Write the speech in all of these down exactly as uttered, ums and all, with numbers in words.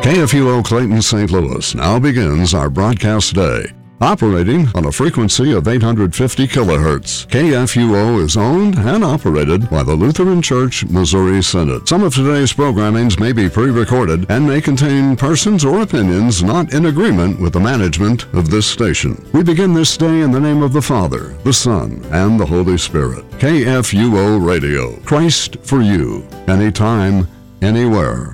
K F U O Clayton, Saint Louis now begins our broadcast day. Operating on a frequency of eight hundred fifty kilohertz, K F U O is owned and operated by the Lutheran Church Missouri Synod. Some of today's programmings may be pre-recorded and may contain persons or opinions not in agreement with the management of this station. We begin this day in the name of the Father, the Son, and the Holy Spirit. K F U O Radio, Christ for you, anytime, anywhere.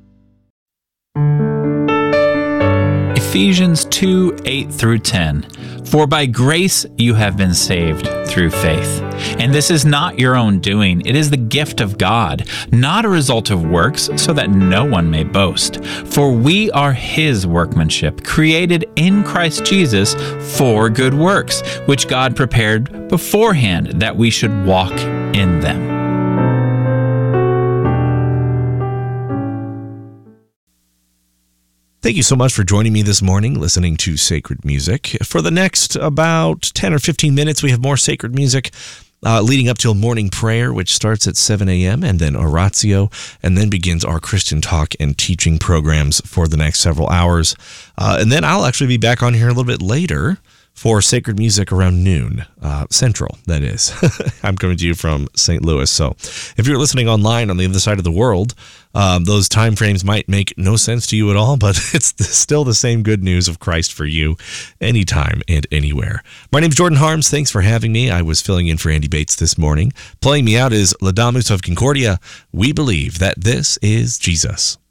Ephesians two, eight through ten. For by grace you have been saved through faith. And this is not your own doing. It is the gift of God, not a result of works, so that no one may boast. For we are his workmanship, created in Christ Jesus for good works, which God prepared beforehand that we should walk in them. Thank you so much for joining me this morning, listening to Sacred Music. For the next about ten or fifteen minutes, we have more sacred music uh, leading up till morning prayer, which starts at seven a.m., and then Oratio, and then begins our Christian talk and teaching programs for the next several hours. Uh, and then I'll actually be back on here a little bit later for sacred music around noon, uh, Central, that is. I'm coming to you from Saint Louis. So if you're listening online on the other side of the world, um, those time frames might make no sense to you at all, but it's still the same good news of Christ for you anytime and anywhere. My name's Jordan Harms. Thanks for having me. I was filling in for Andy Bates this morning. Playing me out is Ladamus of Concordia. We believe that this is Jesus.